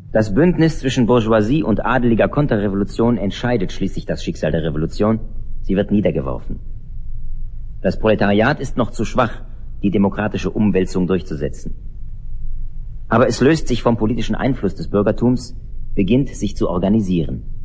Das Bündnis zwischen Bourgeoisie und adeliger Konterrevolution entscheidet schließlich das Schicksal der Revolution. Sie wird niedergeworfen. Das Proletariat ist noch zu schwach, die demokratische Umwälzung durchzusetzen. Aber es löst sich vom politischen Einfluss des Bürgertums, beginnt sich zu organisieren.